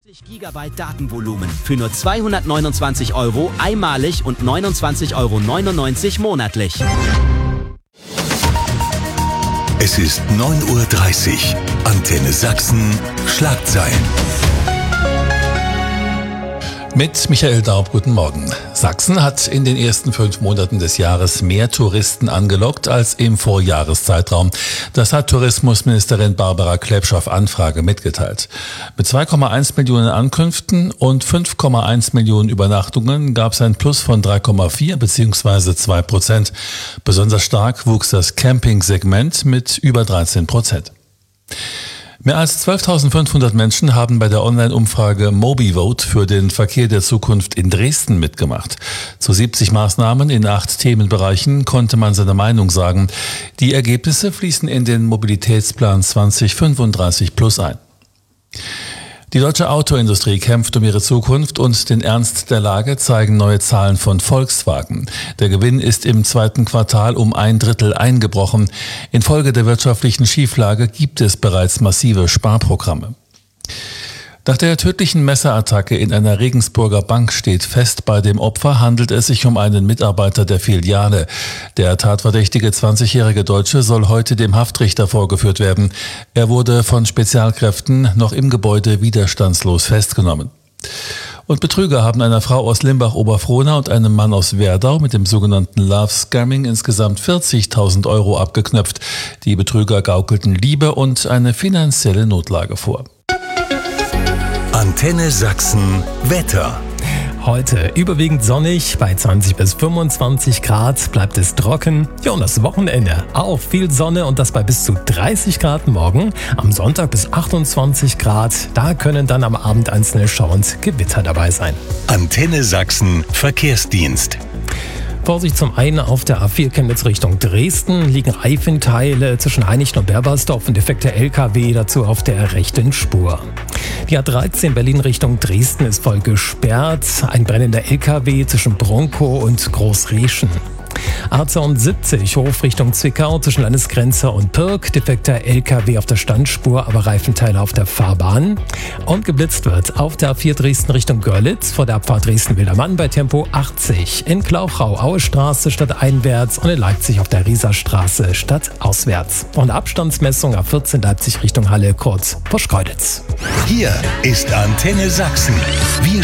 Gigabyte Datenvolumen für nur 229 € einmalig und 29,99 € monatlich. Es ist 9:30 Uhr. Antenne Sachsen. Schlagzeilen. Mit Michael Daub, guten Morgen. Sachsen hat in den ersten 5 Monaten des Jahres mehr Touristen angelockt als im Vorjahreszeitraum. Das hat Tourismusministerin Barbara Klepsch auf Anfrage mitgeteilt. Mit 2,1 Millionen Ankünften und 5,1 Millionen Übernachtungen gab es ein Plus von 3,4 bzw. 2%. Besonders stark wuchs das Camping-Segment mit über 13%. Mehr als 12.500 Menschen haben bei der Online-Umfrage MobiVote für den Verkehr der Zukunft in Dresden mitgemacht. Zu 70 Maßnahmen in 8 Themenbereichen konnte man seine Meinung sagen. Die Ergebnisse fließen in den Mobilitätsplan 2035 Plus ein. Die deutsche Autoindustrie kämpft um ihre Zukunft und den Ernst der Lage zeigen neue Zahlen von Volkswagen. Der Gewinn ist im 2. Quartal um 1/3 eingebrochen. Infolge der wirtschaftlichen Schieflage gibt es bereits massive Sparprogramme. Nach der tödlichen Messerattacke in einer Regensburger Bank steht fest, bei dem Opfer handelt es sich um einen Mitarbeiter der Filiale. Der tatverdächtige 20-jährige Deutsche soll heute dem Haftrichter vorgeführt werden. Er wurde von Spezialkräften noch im Gebäude widerstandslos festgenommen. Und Betrüger haben einer Frau aus Limbach-Oberfrohna und einem Mann aus Werdau mit dem sogenannten Love Scamming insgesamt 40.000 € abgeknöpft. Die Betrüger gaukelten Liebe und eine finanzielle Notlage vor. Antenne Sachsen Wetter. Heute überwiegend sonnig, bei 20 bis 25 Grad bleibt es trocken. Ja, und das Wochenende auch viel Sonne und das bei bis zu 30 Grad morgen. Am Sonntag bis 28 Grad, da können dann am Abend einzelne Schauer und Gewitter dabei sein. Antenne Sachsen Verkehrsdienst. Vorsicht zum einen auf der A4 Chemnitz Richtung Dresden liegen Reifenteile zwischen Heinichen und Berbersdorf und defekter LKW dazu auf der rechten Spur. Die A13 Berlin Richtung Dresden ist voll gesperrt. Ein brennender LKW zwischen Bronkow und Großreschen. A72 Hof Richtung Zwickau zwischen Landesgrenze und Pirk. Defekter LKW auf der Standspur, aber Reifenteile auf der Fahrbahn. Und geblitzt wird auf der A4 Dresden Richtung Görlitz vor der Abfahrt Dresden-Wildermann bei Tempo 80. In Glauchau Aue Straße stadteinwärts und in Leipzig auf der Rieserstraße stadtauswärts. Und Abstandsmessung A14 Leipzig Richtung Halle kurz vor Schkeuditz. Hier ist Antenne Sachsen. Wir